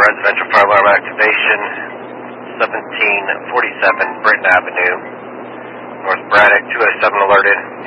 residential fire alarm activation, 1747 Britton Avenue, North Braddock, 207 alerted.